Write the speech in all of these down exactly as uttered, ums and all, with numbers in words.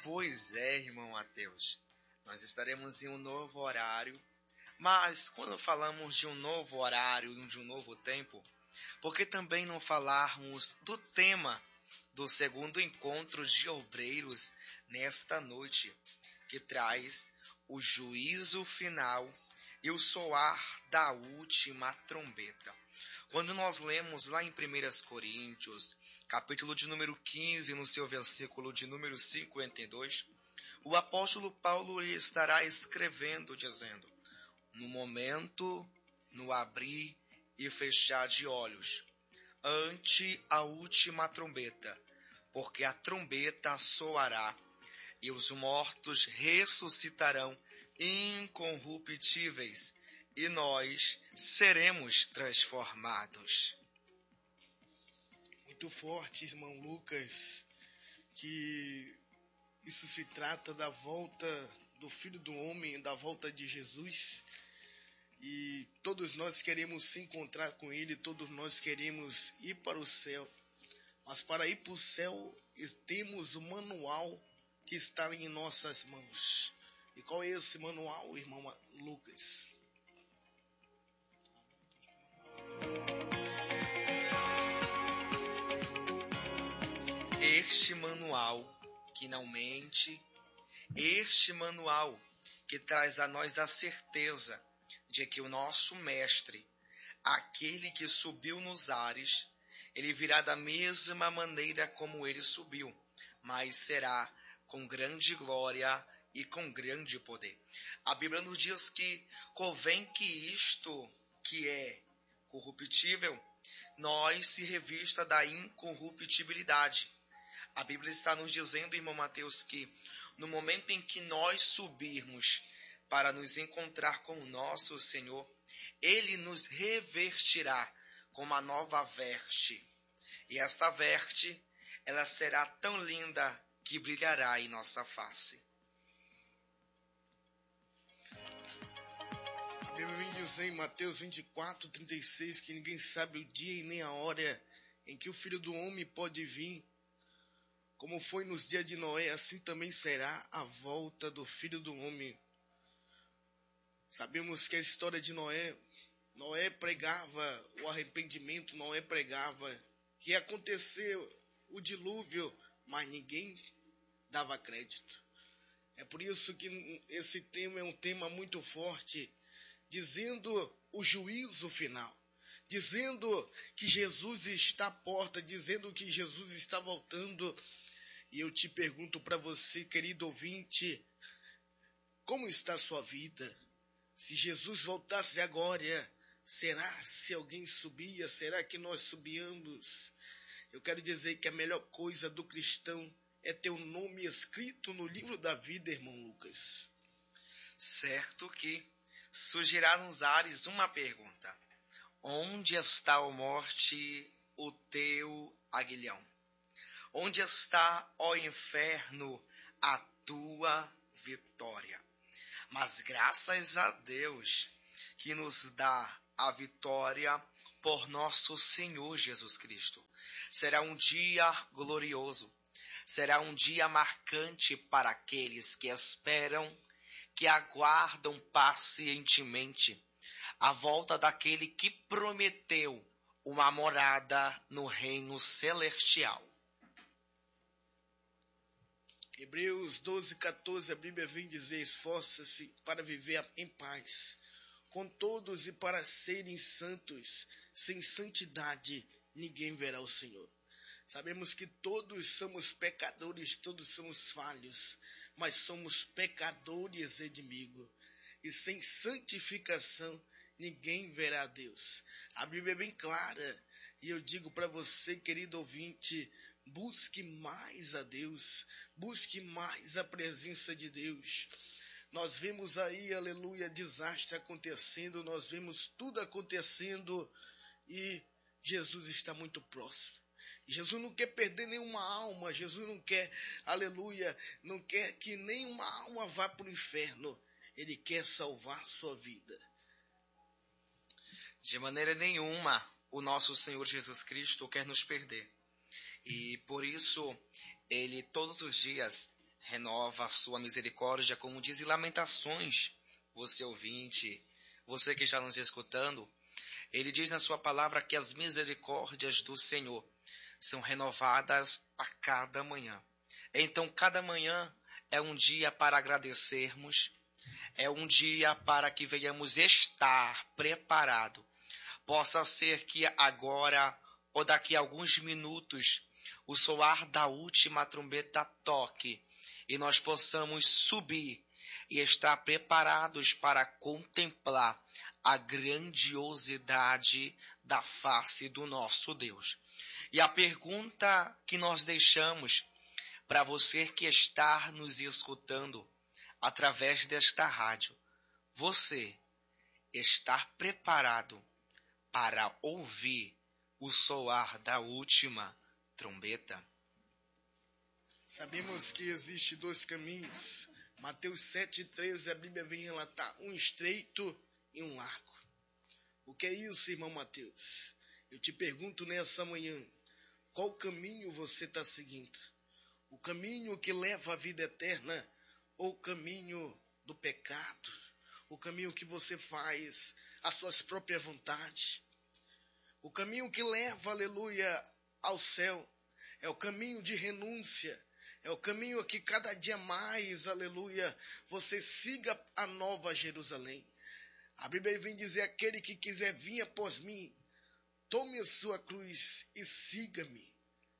Pois é, irmão Mateus. Nós estaremos em um novo horário. Mas quando falamos de um novo horário e de um novo tempo, por que também não falarmos do tema do segundo encontro de obreiros nesta noite, que traz o juízo final e o soar da última trombeta? Quando nós lemos lá em primeira Coríntios, capítulo de número quinze, no seu versículo de número cinquenta e dois, o apóstolo Paulo estará escrevendo, dizendo: no momento, no abrir e fechar de olhos, ante a última trombeta, porque a trombeta soará, e os mortos ressuscitarão incorruptíveis, e nós seremos transformados. Muito forte, irmão Lucas, que isso se trata da volta do Filho do Homem, da volta de Jesus. E todos nós queremos se encontrar com Ele, todos nós queremos ir para o céu. Mas para ir para o céu, temos o manual que está em nossas mãos. E qual é esse manual, irmão Lucas? Este manual que não mente, este manual que traz a nós a certeza de que o nosso Mestre, aquele que subiu nos ares, ele virá da mesma maneira como ele subiu, mas será com grande glória e com grande poder. A Bíblia nos diz que convém que isto que é corruptível, nós se revista da incorruptibilidade. A Bíblia está nos dizendo, irmão Mateus, que no momento em que nós subirmos para nos encontrar com o nosso Senhor, Ele nos revestirá com uma nova veste. E esta veste, ela será tão linda que brilhará em nossa face. A Bíblia vem dizer em Mateus vinte e quatro, trinta e seis, que ninguém sabe o dia e nem a hora em que o Filho do Homem pode vir. Como foi nos dias de Noé, assim também será a volta do Filho do Homem. Sabemos que a história de Noé, Noé pregava o arrependimento, Noé pregava que ia acontecer o dilúvio, mas ninguém dava crédito. É por isso que esse tema é um tema muito forte, dizendo o juízo final, dizendo que Jesus está à porta, dizendo que Jesus está voltando. E eu te pergunto para você, querido ouvinte, como está a sua vida? Se Jesus voltasse agora, será se alguém subia? Será que nós subíamos? Eu quero dizer que a melhor coisa do cristão é ter o um nome escrito no livro da vida, irmão Lucas. Certo que surgirá nos ares uma pergunta: onde está, ó morte, o teu aguilhão? Onde está, ó inferno, a tua vitória? Mas graças a Deus que nos dá a vitória por nosso Senhor Jesus Cristo. Será um dia glorioso, será um dia marcante para aqueles que esperam, que aguardam pacientemente a volta daquele que prometeu uma morada no reino celestial. Hebreus doze, quatorze, a Bíblia vem dizer: esforça-se para viver em paz com todos e para serem santos. Sem santidade ninguém verá o Senhor. Sabemos que todos somos pecadores, todos somos falhos, mas somos pecadores inimigo. E sem santificação ninguém verá a Deus. A Bíblia é bem clara, e eu digo para você, querido ouvinte, busque mais a Deus, busque mais a presença de Deus. Nós vemos aí, aleluia, desastre acontecendo, nós vemos tudo acontecendo e Jesus está muito próximo. Jesus não quer perder nenhuma alma, Jesus não quer, aleluia, não quer que nenhuma alma vá para o inferno. Ele quer salvar sua vida. De maneira nenhuma o nosso Senhor Jesus Cristo quer nos perder. E por isso, Ele todos os dias renova a sua misericórdia, como diz em Lamentações, você ouvinte, você que está nos escutando. Ele diz na sua palavra que as misericórdias do Senhor são renovadas a cada manhã. Então, cada manhã é um dia para agradecermos, é um dia para que venhamos estar preparados. Possa ser que agora ou daqui a alguns minutos o soar da última trombeta toque e nós possamos subir e estar preparados para contemplar a grandiosidade da face do nosso Deus. E a pergunta que nós deixamos para você que está nos escutando através desta rádio: você está preparado para ouvir o soar da última trombeta? Sabemos que existe dois caminhos. Mateus sete, treze, a Bíblia vem relatar um estreito e um largo. O que é isso, irmão Mateus? Eu te pergunto nessa manhã, qual caminho você está seguindo? O caminho que leva à vida eterna ou o caminho do pecado? O caminho que você faz às suas próprias vontades? O caminho que leva, aleluia, ao céu é o caminho de renúncia. É o caminho que cada dia mais, aleluia, você siga a nova Jerusalém. A Bíblia vem dizer: aquele que quiser vir após mim, tome a sua cruz e siga-me.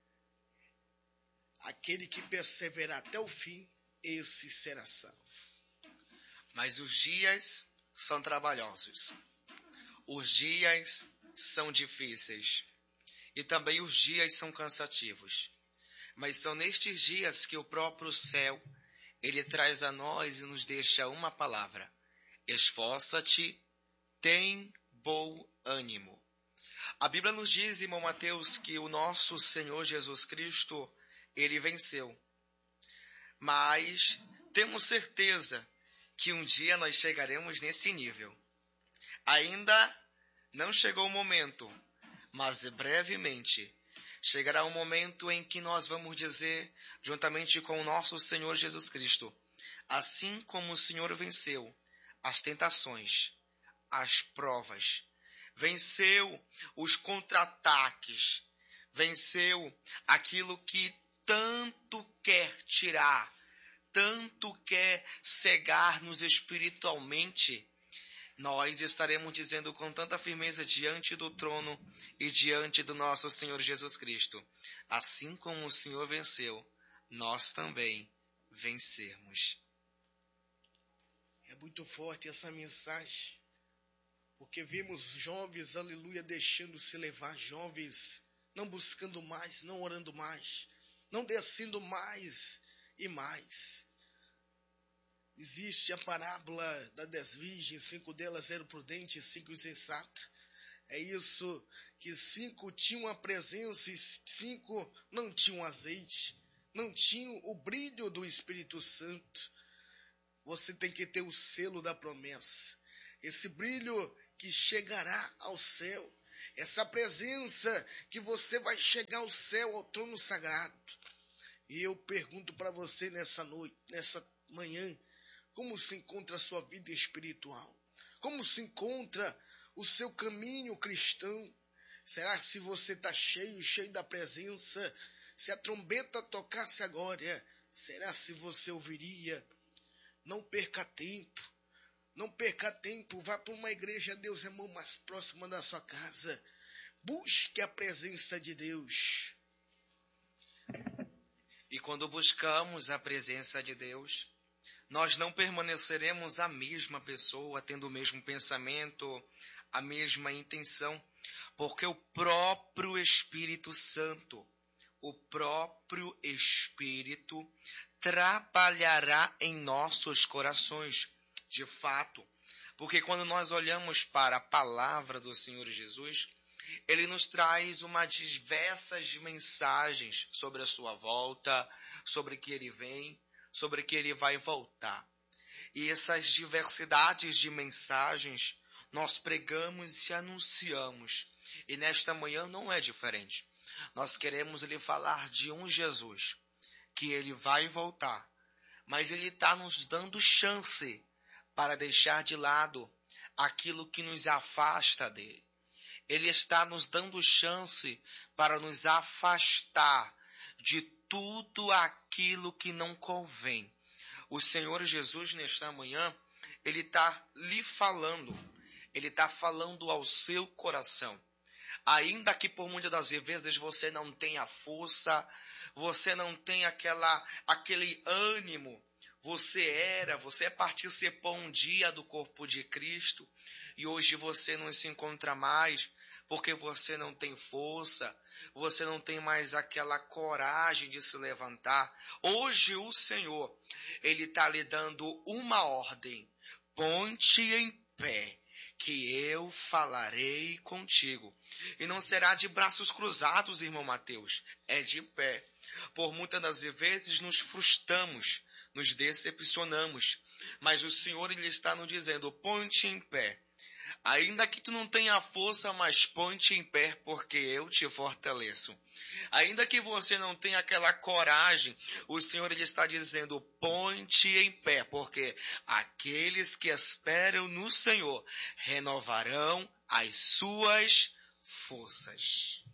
Aquele que perseverar até o fim, esse será salvo. Mas os dias são trabalhosos. Os dias são difíceis. E também os dias são cansativos. Mas são nestes dias que o próprio céu, ele traz a nós e nos deixa uma palavra: esforça-te, tem bom ânimo. A Bíblia nos diz, irmão Mateus, que o nosso Senhor Jesus Cristo, ele venceu. Mas temos certeza que um dia nós chegaremos nesse nível. Ainda não chegou o momento, mas brevemente chegará um momento em que nós vamos dizer, juntamente com o nosso Senhor Jesus Cristo: assim como o Senhor venceu as tentações, as provas, venceu os contra-ataques, venceu aquilo que tanto quer tirar, tanto quer cegar-nos espiritualmente, nós estaremos dizendo com tanta firmeza diante do trono e diante do nosso Senhor Jesus Cristo: assim como o Senhor venceu, nós também vencermos. É muito forte essa mensagem, porque vemos jovens, aleluia, deixando-se levar, jovens não buscando mais, não orando mais, não descendo mais e mais. Existe a parábola das dez virgens, cinco delas eram prudentes e cinco insensatas. É isso, que cinco tinham a presença e cinco não tinham azeite, não tinham o brilho do Espírito Santo. Você tem que ter o selo da promessa, esse brilho que chegará ao céu, essa presença que você vai chegar ao céu, ao trono sagrado. E eu pergunto para você nessa noite, nessa manhã: como se encontra a sua vida espiritual? Como se encontra o seu caminho cristão? Será que se você está cheio, cheio da presença, se a trombeta tocasse agora, será se você ouviria? Não perca tempo, não perca tempo, vá para uma igreja, Deus é mão mais próxima da sua casa. Busque a presença de Deus. E quando buscamos a presença de Deus, nós não permaneceremos a mesma pessoa, tendo o mesmo pensamento, a mesma intenção, porque o próprio Espírito Santo, o próprio Espírito trabalhará em nossos corações, de fato, porque quando nós olhamos para a palavra do Senhor Jesus, ele nos traz uma diversas mensagens sobre a sua volta, sobre que ele vem, sobre que ele vai voltar. E essas diversidades de mensagens nós pregamos e anunciamos. E nesta manhã não é diferente. Nós queremos lhe falar de um Jesus, que ele vai voltar, mas Ele está nos dando chance para deixar de lado aquilo que nos afasta dele. Ele está nos dando chance para nos afastar de tudo aquilo que não convém. O Senhor Jesus, nesta manhã, Ele está lhe falando, Ele está falando ao seu coração. Ainda que por muitas das vezes você não tenha força, você não tenha aquela, aquele ânimo, você era, você participou um dia do corpo de Cristo e hoje você não se encontra mais porque você não tem força, você não tem mais aquela coragem de se levantar. Hoje o Senhor, Ele está lhe dando uma ordem: ponte em pé, que eu falarei contigo. E não será de braços cruzados, irmão Mateus, é de pé. Por muitas das vezes nos frustramos, nos decepcionamos, mas o Senhor, Ele está nos dizendo: ponte em pé. Ainda que tu não tenha força, mas ponte em pé, porque eu te fortaleço. Ainda que você não tenha aquela coragem, o Senhor, Ele está dizendo: ponte em pé, porque aqueles que esperam no Senhor renovarão as suas forças.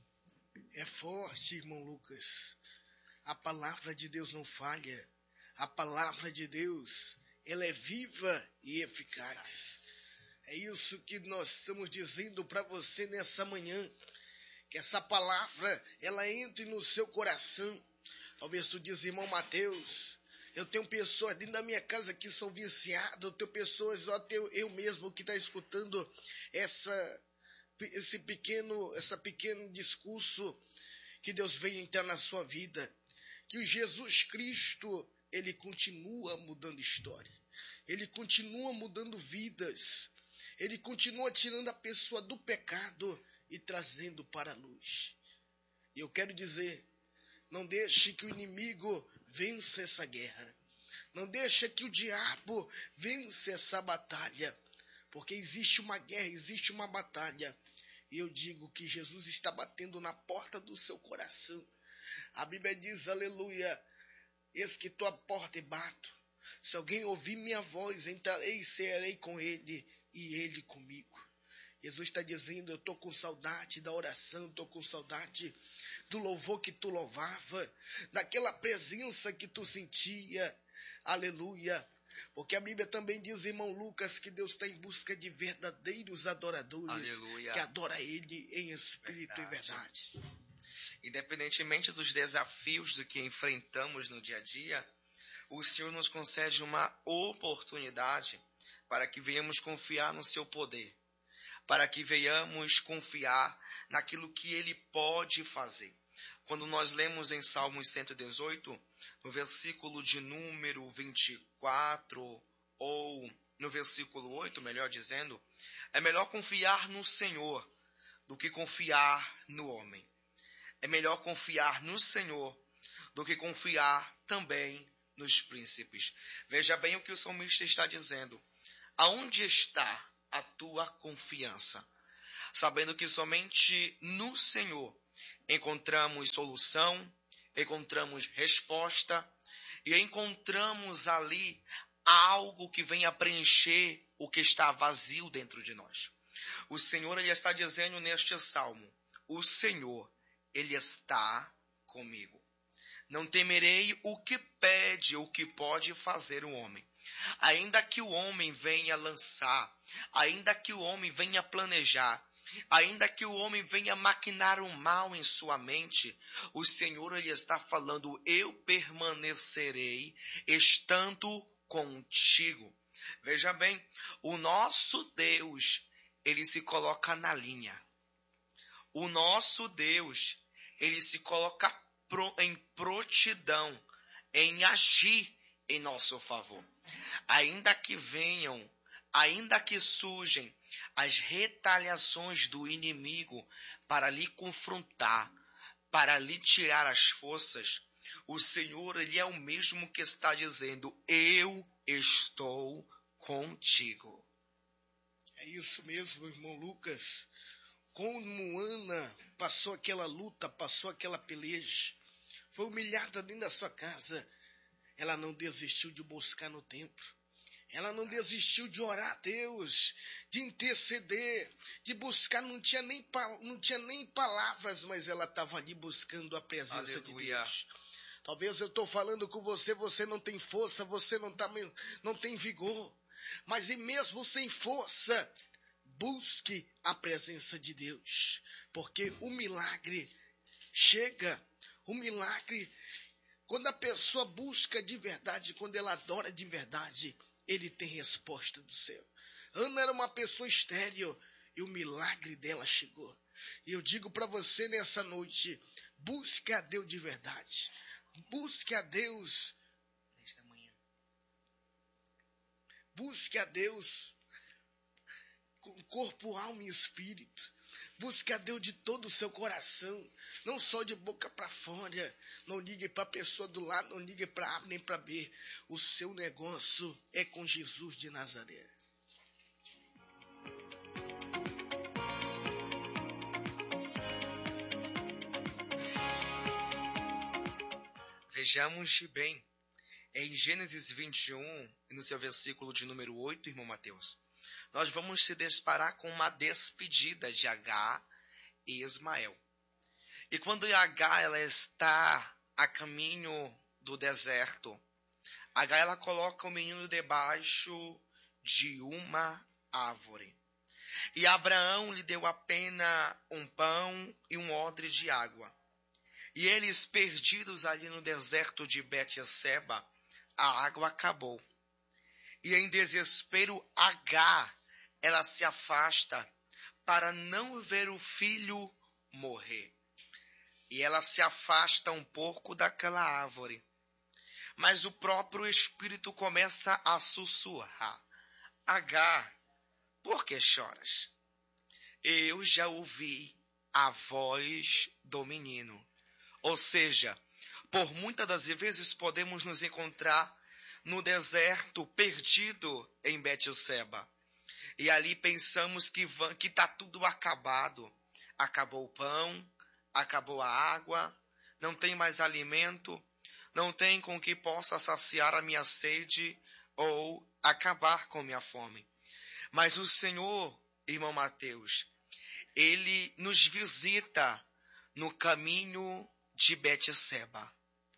É forte, irmão Lucas. A palavra de Deus não falha. A palavra de Deus, ela é viva e eficaz. É isso que nós estamos dizendo para você nessa manhã. Que essa palavra, ela entre no seu coração. Talvez tu diz: irmão Mateus, eu tenho pessoas dentro da minha casa que são viciadas. Eu tenho pessoas, até eu mesmo que está escutando essa, esse pequeno, essa pequeno discurso. Que Deus venha entrar na sua vida. Que o Jesus Cristo, Ele continua mudando história. Ele continua mudando vidas. Ele continua tirando a pessoa do pecado e trazendo para a luz. E eu quero dizer, não deixe que o inimigo vença essa guerra. Não deixe que o diabo vença essa batalha. Porque existe uma guerra, existe uma batalha. E eu digo que Jesus está batendo na porta do seu coração. A Bíblia diz, aleluia, eis que estou à porta e bato. Se alguém ouvir minha voz, entrarei e cearei com ele e ele comigo. Jesus está dizendo: eu estou com saudade da oração, estou com saudade do louvor que tu louvava, daquela presença que tu sentia, aleluia. Porque a Bíblia também diz, irmão Lucas, que Deus está em busca de verdadeiros adoradores, aleluia, que adora Ele em espírito verdade. e verdade. Independentemente dos desafios do que enfrentamos no dia a dia, o Senhor nos concede uma oportunidade para que venhamos confiar no seu poder, para que venhamos confiar naquilo que Ele pode fazer. Quando nós lemos em Salmos cento e dezoito, no versículo de número vinte e quatro, ou no versículo oito, melhor dizendo, é melhor confiar no Senhor do que confiar no homem. É melhor confiar no Senhor do que confiar também nos príncipes. Veja bem o que o salmista está dizendo. Aonde está a tua confiança? Sabendo que somente no Senhor encontramos solução, encontramos resposta e encontramos ali algo que venha preencher o que está vazio dentro de nós. O Senhor, Ele está dizendo neste salmo: o Senhor, Ele está comigo. Não temerei o que pede, o que pode fazer o homem. Ainda que o homem venha lançar, ainda que o homem venha planejar, ainda que o homem venha maquinar o mal em sua mente, o Senhor, Ele está falando: eu permanecerei estando contigo. Veja bem, o nosso Deus, Ele se coloca na linha. O nosso Deus, Ele se coloca em prontidão, em agir em nosso favor. Ainda que venham, ainda que surjam as retaliações do inimigo para lhe confrontar, para lhe tirar as forças, o Senhor, Ele é o mesmo que está dizendo: eu estou contigo. É isso mesmo, irmão Lucas. Como Ana passou aquela luta, passou aquela peleja, foi humilhada dentro da sua casa. ela não desistiu de buscar no templo. Ela não desistiu de orar a Deus, de interceder, de buscar, não tinha nem, não tinha nem palavras, mas ela estava ali buscando a presença Aleluia. de Deus. Talvez eu estou falando com você, você não tem força, você não, tá, não tem vigor, mas e mesmo sem força, busque a presença de Deus, porque o milagre chega, o milagre, quando a pessoa busca de verdade, quando ela adora de verdade, ele tem resposta do céu. Ana era uma pessoa estéril e o milagre dela chegou. E eu digo para você nessa noite, busque a Deus de verdade. Busque a Deus. Nesta manhã. Busque a Deus com corpo, alma e espírito. Busque a Deus de todo o seu coração, não só de boca para fora. Não ligue para a pessoa do lado, não ligue para A nem para B. O seu negócio é com Jesus de Nazaré. Vejamos bem, em Gênesis vinte e um, no seu versículo de número oito, irmão Mateus, nós vamos se deparar com uma despedida de Agar e Ismael. E quando Agar ela está a caminho do deserto, Agar ela coloca o menino debaixo de uma árvore. E Abraão lhe deu apenas um pão e um odre de água. E eles, perdidos ali no deserto de Bet-seba, a água acabou. E em desespero, Agar, ela se afasta para não ver o filho morrer. E ela se afasta um pouco daquela árvore. Mas o próprio Espírito começa a sussurrar. Agar, por que choras? Eu já ouvi a voz do menino. Ou seja, por muitas das vezes podemos nos encontrar no deserto, perdido em Bet-seba. E ali pensamos que está tudo acabado. Acabou o pão, acabou a água, não tem mais alimento, não tem com que possa saciar a minha sede ou acabar com minha fome. Mas o Senhor, irmão Mateus, Ele nos visita no caminho de Bet-seba.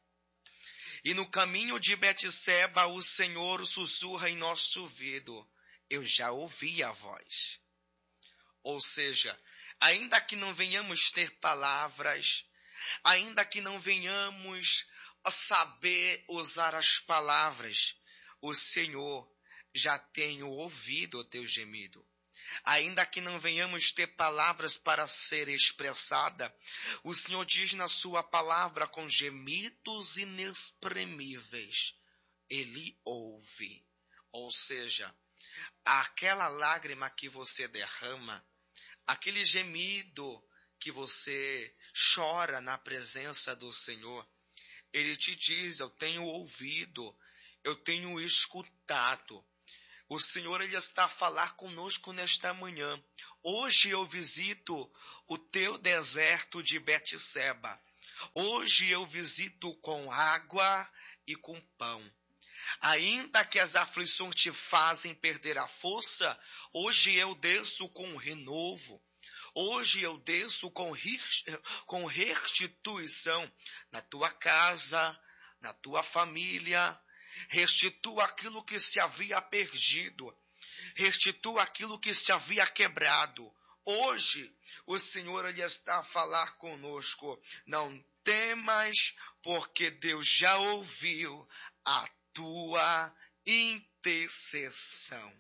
E no caminho de Bet-seba, o Senhor sussurra em nosso ouvido, eu já ouvi a voz. Ou seja, ainda que não venhamos ter palavras, ainda que não venhamos a saber usar as palavras, o Senhor já tem ouvido o teu gemido. Ainda que não venhamos ter palavras para ser expressada, o Senhor diz na sua palavra com gemidos inexprimíveis. Ele ouve. Ou seja, aquela lágrima que você derrama, aquele gemido que você chora na presença do Senhor, Ele te diz, eu tenho ouvido, eu tenho escutado. O Senhor, Ele está a falar conosco nesta manhã. Hoje eu visito o teu deserto de Bet-seba. Hoje eu visito com água e com pão. Ainda que as aflições te fazem perder a força, hoje eu desço com renovo. Hoje eu desço com, com restituição na tua casa, na tua família. Restitua aquilo que se havia perdido. Restitua aquilo que se havia quebrado. Hoje o Senhor Ele está a falar conosco. Não temas, porque Deus já ouviu a tua intercessão.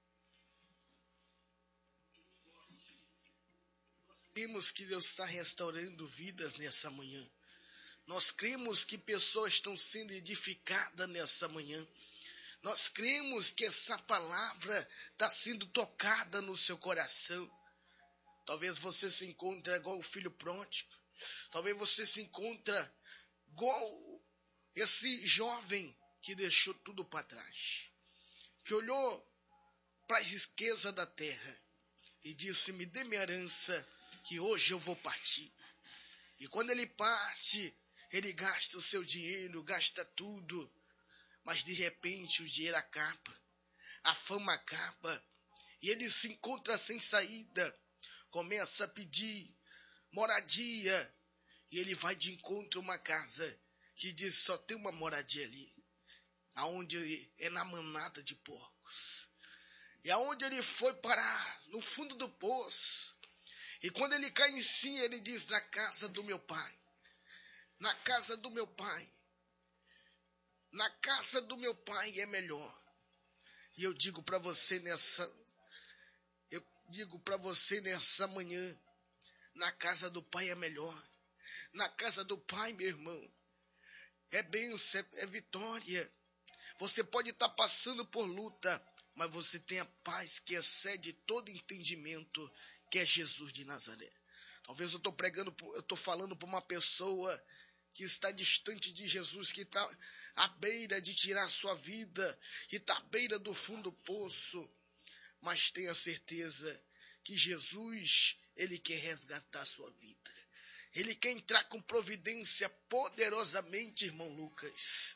Cremos que Deus está restaurando vidas nessa manhã. Nós cremos que pessoas estão sendo edificadas nessa manhã. Nós cremos que essa palavra está sendo tocada no seu coração. Talvez você se encontre igual o filho pródigo. Talvez você se encontre igual esse jovem que deixou tudo para trás. Que olhou para a riqueza da terra e disse, me dê minha herança, que hoje eu vou partir. E quando ele parte, ele gasta o seu dinheiro, gasta tudo. Mas de repente o dinheiro acaba, a fama acaba, e ele se encontra sem saída, começa a pedir moradia, e ele vai de encontro a uma casa que diz só tem uma moradia ali, aonde é na manada de porcos. E aonde ele foi parar? No fundo do poço. E quando ele cai em si, ele diz, na casa do meu pai. Na casa do meu pai. Na casa do meu pai é melhor. E eu digo para você nessa... Eu digo para você nessa manhã, na casa do pai é melhor. Na casa do pai, meu irmão, é bênção, é, é vitória. Você pode estar passando por luta, mas você tem a paz que excede todo entendimento, que é Jesus de Nazaré. Talvez eu estou pregando, eu estou falando para uma pessoa que está distante de Jesus, que está à beira de tirar sua vida, que está à beira do fundo do poço, mas tenha certeza que Jesus, ele quer resgatar a sua vida. Ele quer entrar com providência poderosamente, irmão Lucas.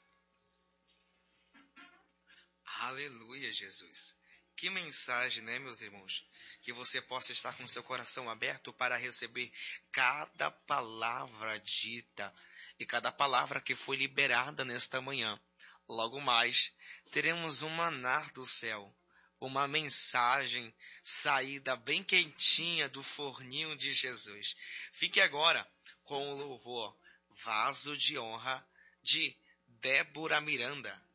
Aleluia, Jesus. Que mensagem, né, meus irmãos? Que você possa estar com seu coração aberto para receber cada palavra dita e cada palavra que foi liberada nesta manhã. Logo mais, teremos um maná do céu, uma mensagem saída bem quentinha do forninho de Jesus. Fique agora com o louvor Vaso de Honra de Débora Miranda.